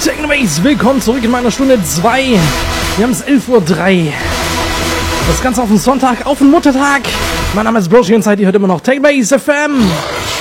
Technobase, willkommen zurück in meiner Stunde 2. Wir haben es 11:03 Uhr. Das Ganze auf den Sonntag, auf den Muttertag. Mein Name ist Broshi und Zeit, ihr hört immer noch Technobase FM.